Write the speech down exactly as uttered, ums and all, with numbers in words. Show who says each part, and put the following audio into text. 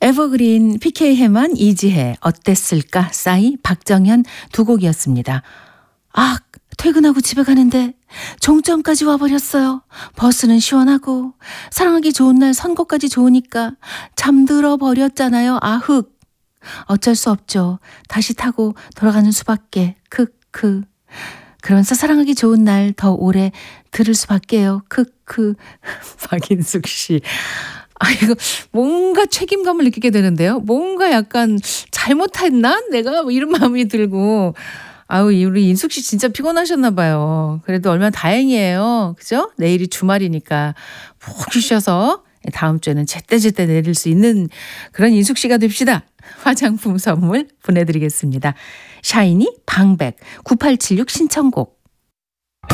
Speaker 1: 에버그린 피케이 해만 이지혜 어땠을까 싸이 박정현 두 곡이었습니다. 아, 퇴근하고 집에 가는데 종점까지 와버렸어요. 버스는 시원하고 사랑하기 좋은 날 선곡까지 좋으니까 잠들어 버렸잖아요. 아흑. 어쩔 수 없죠. 다시 타고 돌아가는 수밖에. 크크. 그러면서 사랑하기 좋은 날 더 오래 들을 수밖에요. 크크. 박인숙 씨. 아, 이거 뭔가 책임감을 느끼게 되는데요. 뭔가 약간 잘못했나? 내가 뭐 이런 마음이 들고. 아우, 우리 인숙 씨 진짜 피곤하셨나 봐요. 그래도 얼마나 다행이에요. 그죠? 내일이 주말이니까 푹 쉬셔서 다음 주에는 제때제때 내릴 수 있는 그런 인숙 씨가 됩시다. 화장품 선물 보내드리겠습니다. 샤이니 방백 구팔칠육 신청곡.